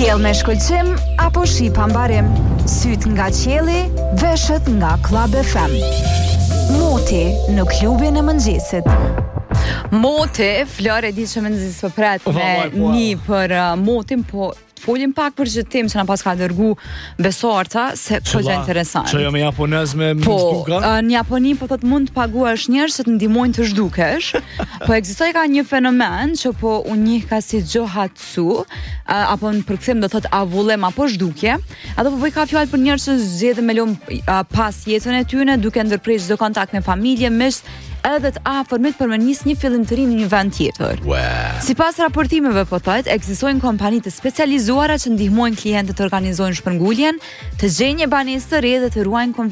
Diell me shkëlqim apo shi pa mbarim, syt nga qielli, veshët nga Club FM. Moti në klubin e mëngjesit. Moti, Flore di që më nëzis për pret me një për motin, po folim pak për që tim që na pas ka dërgu Besarta, se po gjë interesant. Që jo me japonez me zhduka? Në Japoni po thot mund të paguash njerëz që të ndihmojnë të zhdukesh. Po ekzistoi ka një fenomen që po u njeh ka si Johatsu, apo në përkthim do thot avullem apo zhdukje. Ato po bëj ka fjalë për njerëz që zgjedhin me lum pas jetën e tyre, duke ndërprer çdo kontakt me familje, mish edhe të afërmit për me nis një fillim të ri në një vend tjetër. Sipas raportimeve po thotë, ekzistojnë kompani të specializuara që ndihmojnë klientët të organizojnë shpërnguljen, të gjejnë një banesë të re dhe të ruajnë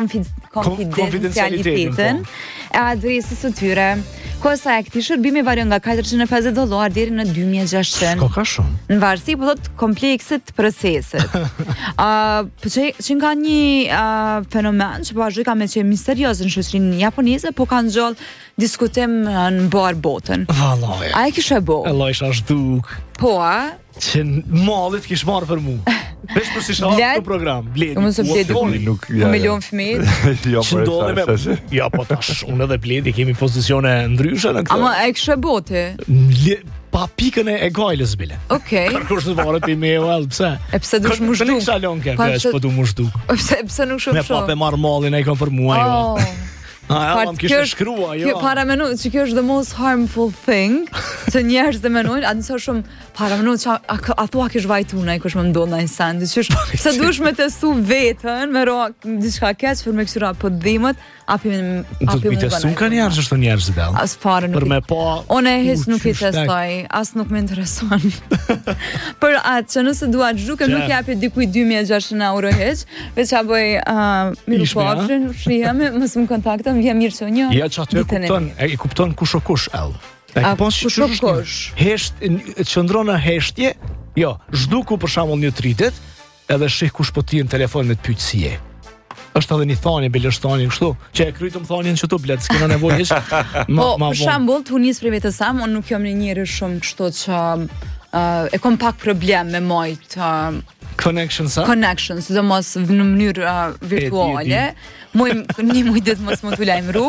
konfidencialitetin e adresës së tyre. Kosta e këtij shërbimi varion nga $450 deri në 2600. S'ka ka shumë. Në varësi po thot kompleksit të procesit. Që nga një fenomen që po vazhdoi ka me qenë misterioz në shoqërinë japoneze, po kanë gjallë diskutim në bar botën. Vallahi. A e kishe bo? Allah isha zhduk. Po, që mallit kish marrë për mu. Vesh për si shahat për program. Bledi. Unë se Bledi ku milion fëmijë. Jo, ja, po tash unë edhe Bledi kemi pozicione ndryshe në këtë. Ama e kishe bote? Pa pikën e gajlës bile. Okej. Kërkosh të varet i me pse? E pse dush më zhduk? Në shalon ke, vesh po du më zhduk. Pse nuk shumë Me pape marrë mallin e i kom për mua, jo. Më kishte shkrua, jo. Para menoj që kjo është the most harmful thing që njerëz dhe menojnë, atë nësa shumë para menoj që a thua kish vajtuna i kush më ndodh në një send, se dush me testu vetën, me ro diçka keq për me kësyra për dhimët, api do të testu ka njerëz është njerëz i del. As fare nuk. Për me pa. Unë hiç nuk i testoj, as nuk më intereson. Për atë që nëse dua të zhdukem nuk japi dikujt €2600 hiç, veç ja bëj mirëpafshim, shihem, mos më kontakto. Vjen mirë që një. Ja që aty e kupton kush o kush ell. Kush o kush. Qëndron në heshtje, jo, zhduku për shembull një tritet, edhe shih kush po ti në telefon me të pyet si je. Është edhe një thanje, belështanje kështu, që e krytëm thanjen që tu blet, s'kena nevojë hiç. Po, për shembull, tu nis për vetes sam, unë nuk jam një njeri shumë kështu që e kom pak problem me mojt connections, dhe mos në mënyrë virtuale. Një mujtë mos më t'u lajmëru.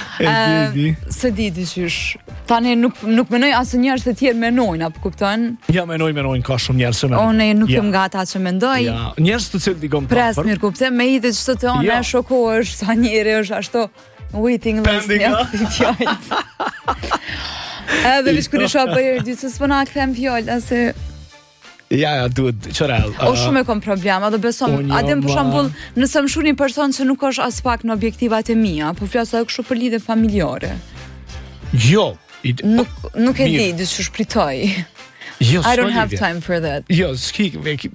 Se di qysh. Tani nuk menoj asë njerëz të tjerë menojnë, apo kupton? Ja, menojnë, ka shumë njerëz që menojnë. Unë nuk jam gata që mendoj. Ja, njerëz të cilët i kom pres mirë kuptem, me i dhe që të onë e shokohesh, sa njeri është ashtu waiting list një fjallët. Edhe vish kur isha për herë dytë, se s'pëna këthem fjallë, ase... Ja, duhet qërel. O shumë e kom problema, dhe besom, adem për shambull, nëse më shur një person që nuk është as pak në objektivat e mija, po flasë edhe kështu për lidhe familjare. Jo. Nuk e di, dhe që shpritoj. I don't have time for that. Jo, s'ki,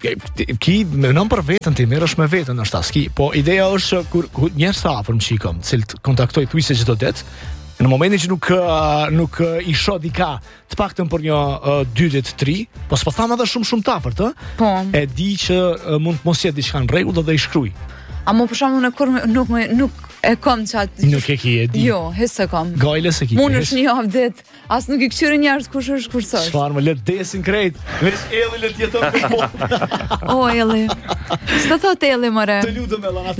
me nëm për vetën ti, merësh me vetën është ta, s'ki, po ideja është që kur njerës të afër më qikëm, cilët kontaktoj thuj se gjithë do det, në momentin që nuk i shoh dika të paktën për një 2 ditë 3, po s'po tham edhe shumë të afërt, po. E di që mund të mos jetë diçka në rregull dhe i shkruaj. A më për shembull nuk e kam çat. Nuk e ki e di. Jo, s'e kam. Gajles e ki. Mund është një javë ditë, as nuk i kçyrin njerëz kush është kush është. Çfarë më le desin krejt. Veç Elli le të jeton me po. O Elli. S'të thot Elli more. Të lutem Ella,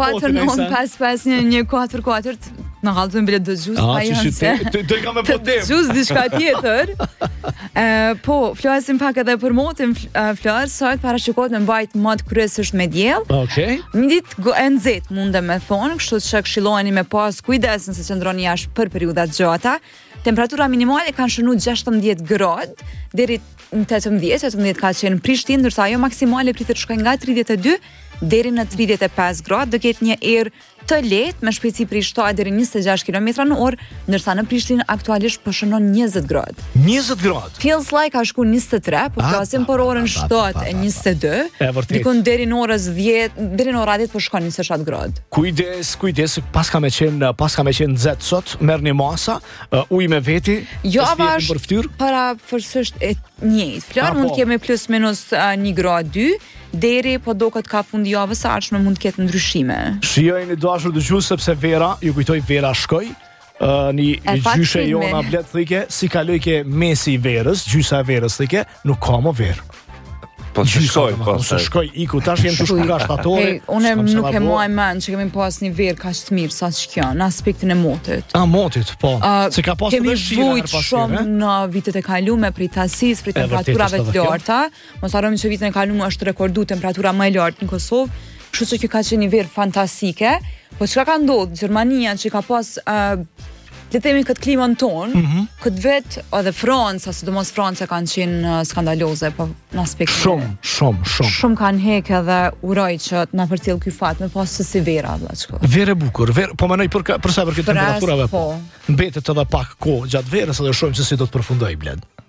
049551444 në hallzojmë bilet dëgjues, pa janë se. Do i kam me problem. Dëgjues diçka tjetër. Po, flasim pak edhe për motin, Flor, sot parashikohet me mbajt mod kryesisht me diell. Okej. Një ditë e nxehtë mundem me thonë, kështu që këshilloheni me pas kujdes nëse qëndroni jashtë për periudha të gjata. Temperatura minimale kanë shënuar 16 gradë deri në 18 ka qenë në Prishtinë, ndërsa ajo maksimale pritet të shkojë nga 32 deri në 35 gradë, do ketë një erë të lehtë me shpejtësi prej 7 deri 26 km/h, ndërsa në Prishtinë aktualisht po shënon 20 gradë. 20 gradë. Feels like ka shku 23, po flasim për orën 7 e 22. Dikon deri në orën 10, deri në orën 10 po shkon 27 gradë. Kujdes, paska me qenë nxehtë sot, merrni masa, ujë me veti. Jo, avash para forsisht e njëjtë. Flor mund të kemi plus minus 1 gradë 2. Deri po doket ka fundi javës së ardhshme mund të ketë ndryshime. Shijojeni dashur dëgjues sepse Vera, ju kujtoj Vera shkoj, një gjyshe jona blet thike, si kaloj ke mesi i verës, gjysa e verës thike, nuk ka më verë. Po se shkoj, se shkoj iku tash jam të shku nga shtatori. Unë nuk e maj mend që kemi pas një verë kaq të mirë sa që në aspektin e motit. Motit, po. Se ka pasur kemi vujt shumë në vitet e kaluara për tasisë, për temperaturave të larta. Mos harrojmë që vitin e kaluar është rekordu temperatura më e lartë në Kosovë, kështu që kjo ka qenë një verë fantastike. Po çka ka ndodhur? Gjermania që ka pas le të themi këtë klimën ton, këtë vetë edhe Franca, sidomos Franca kanë qenë skandaloze, po në aspektin shumë kanë hek edhe uroj që na përcjell ky fat me pas si vera vëllai. Verë e bukur, po mendoj për sa për këtë temperaturave. Po. Mbetet edhe pak kohë gjatë verës edhe shohim se si do të përfundoj bled.